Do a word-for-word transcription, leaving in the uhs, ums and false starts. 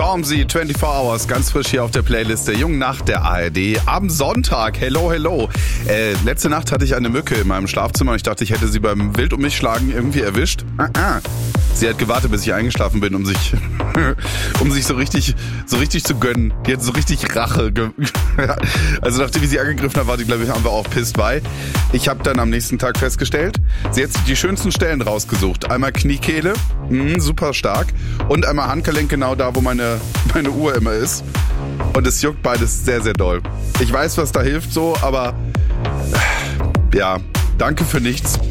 Stormzy, vierundzwanzig Hours, ganz frisch hier auf der Playlist der Jungen Nacht der A R D. Am Sonntag, hello, hello. Äh, letzte Nacht hatte ich eine Mücke in meinem Schlafzimmer und ich dachte, ich hätte sie beim Wild um mich schlagen irgendwie erwischt. Ah, ah. Sie hat gewartet, bis ich eingeschlafen bin, um sich um sich so richtig so richtig zu gönnen. Die hat so richtig Rache. Ge- also nachdem ich sie angegriffen habe, war die, glaube ich, haben wir auch pissed bei. Ich habe dann am nächsten Tag festgestellt, sie hat sich die schönsten Stellen rausgesucht. Einmal Kniekehle, mh, super stark, und einmal Handgelenk, genau da, wo meine meine Uhr immer ist. Und es juckt beides sehr, sehr doll. Ich weiß, was da hilft so, aber ja, danke für nichts.